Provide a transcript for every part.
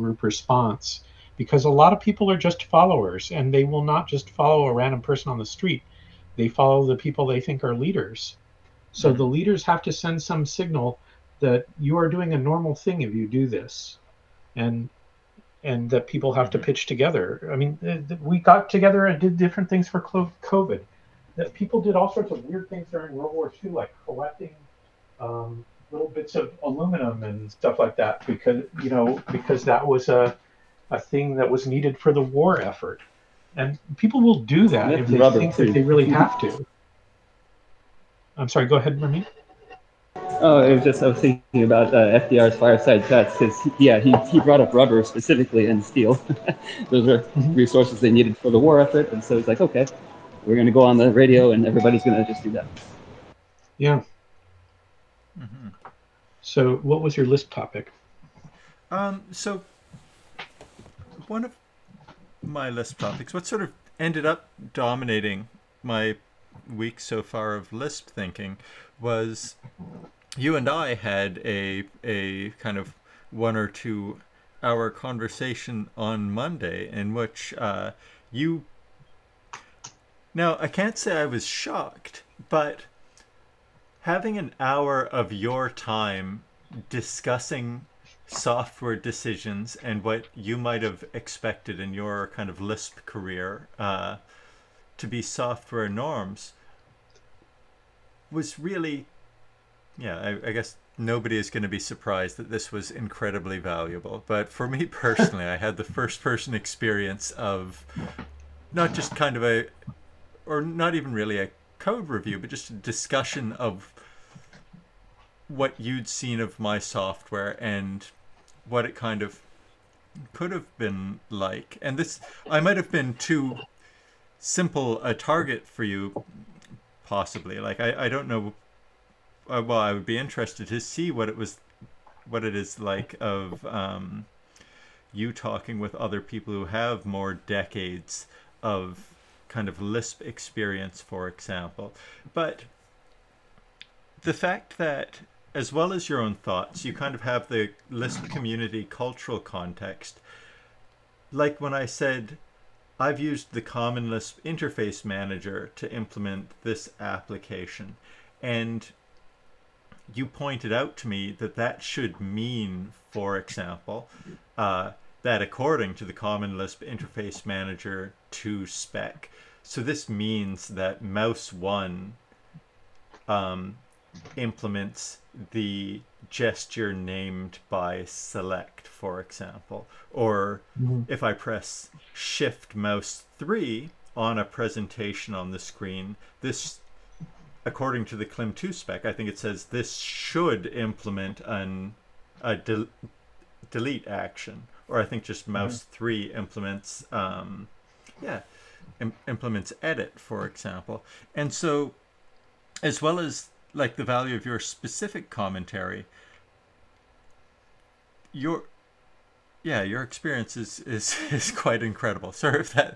group response, because a lot of people are just followers and they will not just follow a random person on the street. They follow the people they think are leaders. So the Mm-hmm. leaders have to send some signal that you are doing a normal thing if you do this. And that people have to Mm-hmm. pitch together. I mean, we got together and did different things for COVID. That people did all sorts of weird things during World War II, like collecting little bits of aluminum and stuff like that, because that was a thing that was needed for the war effort. And people will do that Smith if and they rubber think that too. they really have to. I'm sorry. Go ahead, Remy. Oh, it was just I was thinking about FDR's fireside chats because he brought up rubber specifically and steel. Those are Mhm. resources they needed for the war effort, and so it's like, okay, we're going to go on the radio and everybody's going to just do that. Yeah. Mm-hmm. So, what was your list topic? So one of my Lisp topics, what sort of ended up dominating my week so far of Lisp thinking, was you and I had a kind of 1 or 2 hour conversation on Monday in which you. Now, I can't say I was shocked, but having an hour of your time discussing software decisions and what you might have expected in your kind of Lisp career to be software norms was really, yeah, I guess nobody is going to be surprised that this was incredibly valuable. But for me personally, I had the first person experience of not just kind of or not even really a code review, but just a discussion of what you'd seen of my software and what it kind of could have been like. And this, I might have been too simple a target for you, possibly. Like, I don't know. Well, I would be interested to see what it is like of you talking with other people who have more decades of kind of Lisp experience, for example. But the fact that, as well as your own thoughts, you kind of have the Lisp community cultural context. Like when I said, I've used the Common Lisp Interface Manager to implement this application. And you pointed out to me that that should mean, for example, that according to the Common Lisp Interface Manager 2 spec, so this means that Mouse 1 um, implements the gesture named by select, for example. Or Mhm. if I press Shift Mouse 3 on a presentation on the screen, this, according to the Clim2 spec, I think it says this should implement a delete action. Or I think just Mhm. Mouse 3 implements, yeah, implements edit, for example. And so, as well as like the value of your specific commentary, your your experience is quite incredible. Sorry if that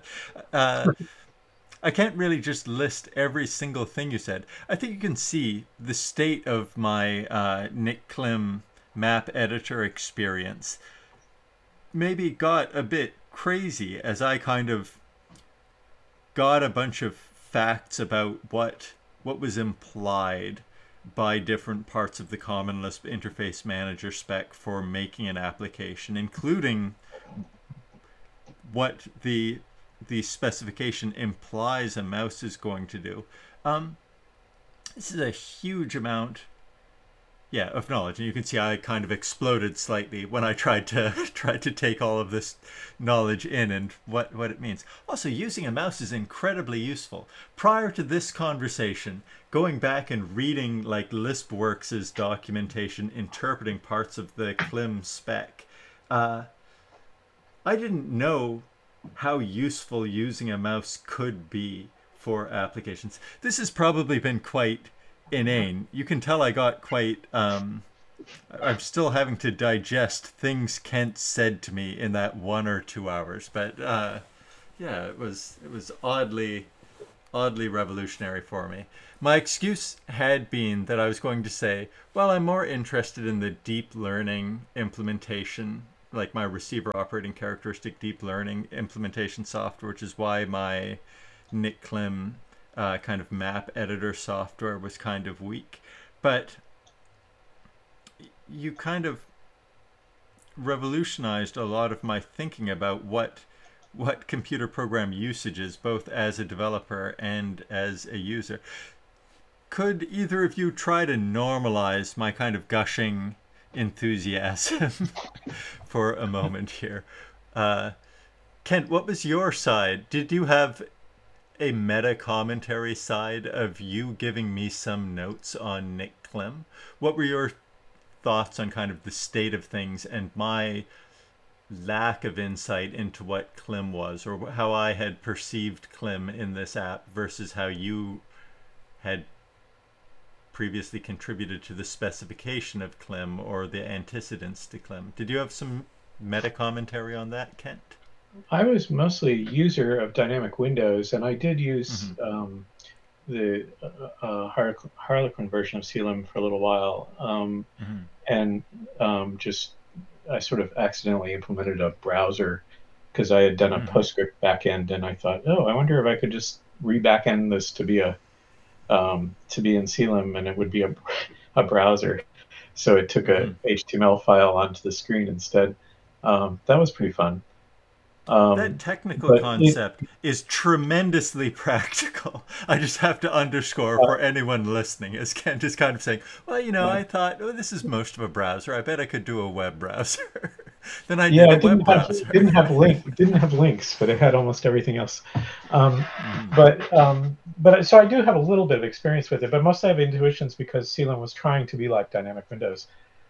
I can't really just list every single thing you said. I think you can see the state of my Nick Klim map editor experience maybe got a bit crazy as I kind of got a bunch of facts about what was implied by different parts of the Common Lisp Interface Manager spec for making an application, including what the specification implies a mouse is going to do. Um, this is a huge amount, yeah, of knowledge, and you can see I kind of exploded slightly when I tried to take all of this knowledge in and what it means. Also, using a mouse is incredibly useful. Prior to this conversation, going back and reading like LispWorks' documentation interpreting parts of the Klim spec, uh, I didn't know how useful using a mouse could be for applications. This has probably been quite inane. You can tell I got quite. I'm still having to digest things Kent said to me in that 1 or 2 hours, but yeah, it was oddly revolutionary for me. My excuse had been that I was going to say, well, I'm more interested in the deep learning implementation, like my receiver operating characteristic deep learning implementation software, which is why my Nick Klim kind of map editor software was kind of weak. But you kind of revolutionized a lot of my thinking about what computer program usage is, both as a developer and as a user. Could either of you try to normalize my kind of gushing enthusiasm for a moment here? Kent, what was your side? Did you have a meta commentary side of you giving me some notes on Nick Klim? What were your thoughts on kind of the state of things and my lack of insight into what Klim was, or how I had perceived Klim in this app versus how you had previously contributed to the specification of Klim or the antecedents to Klim? Did you have some meta commentary on that, Kent? I was mostly a user of dynamic windows, and I did use the Harlequin version of CLM for a little while, and just I sort of accidentally implemented a browser because I had done a PostScript backend, and I thought, oh, I wonder if I could just re-backend this to be in CLM, and it would be a browser. So it took a HTML file onto the screen instead. That was pretty fun. That technical concept is tremendously practical. I just have to underscore for anyone listening, as Kent is kind of saying, well, I thought, this is most of a browser. I bet I could do a web browser. Then I did a web browser. It didn't have links, but it had almost everything else. But so I do have a little bit of experience with it, but mostly I have intuitions because CLM was trying to be like dynamic windows.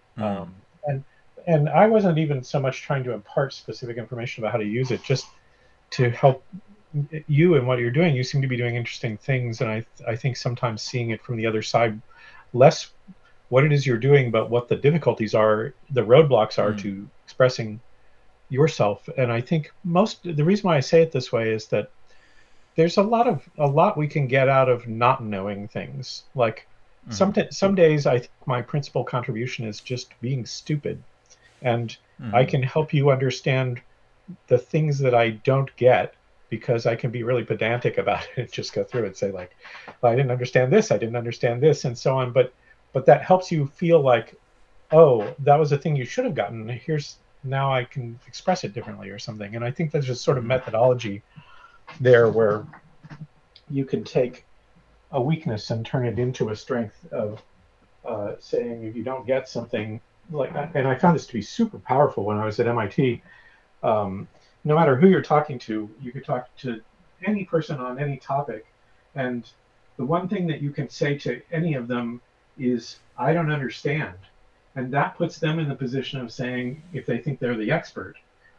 And I wasn't even so much trying to impart specific information about how to use it, just to help you in what you're doing. You seem to be doing interesting things, and I think sometimes seeing it from the other side, less what it is you're doing, but what the difficulties are, the roadblocks are to expressing yourself. And I think the reason why I say it this way is that there's a lot we can get out of not knowing things. Like some days I think my principal contribution is just being stupid. And I can help you understand the things that I don't get because I can be really pedantic about it and just go through and say, like, well, I didn't understand this, and so on. But that helps you feel like, oh, that was a thing you should have gotten. Now I can express it differently or something. And I think there's a sort of methodology there where you can take a weakness and turn it into a strength of saying, if you don't get something, and I found this to be super powerful when I was at MIT. No matter who you're talking to, you could talk to any person on any topic, and the one thing that you can say to any of them is, I don't understand. And that puts them in the position of saying, if they think they're the expert,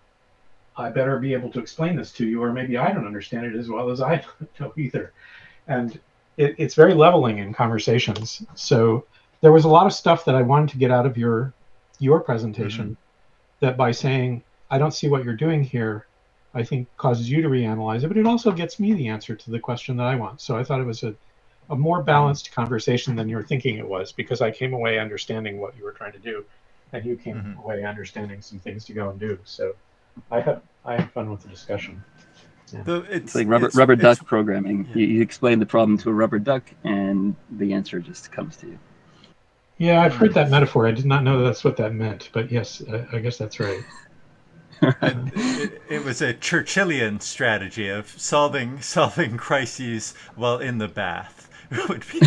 I better be able to explain this to you, or maybe I don't understand it as well as I don't know either. And it's very leveling in conversations. So there was a lot of stuff that I wanted to get out of your presentation that by saying, I don't see what you're doing here, I think causes you to reanalyze it, but it also gets me the answer to the question that I want. So I thought it was a more balanced conversation than you were thinking it was, because I came away understanding what you were trying to do, and you came away understanding some things to go and do. So I had fun with the discussion. Yeah. It's like rubber duck programming. Yeah. You explain the problem to a rubber duck, and the answer just comes to you. Yeah, I've heard that metaphor. I did not know that's what that meant, but yes, I guess that's right. It was a Churchillian strategy of solving crises while in the bath. It would be